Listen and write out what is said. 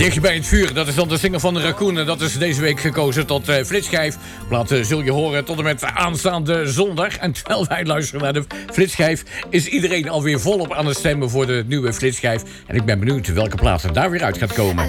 Dicht bij het vuur, dat is dan de single van de Raccoon. En dat is deze week gekozen tot flitsschijf. Plaat zul je horen tot en met aanstaande zondag. En terwijl wij luisteren naar de flitsschijf, is iedereen alweer volop aan het stemmen voor de nieuwe flitsschijf. En ik ben benieuwd welke plaat er daar weer uit gaat komen.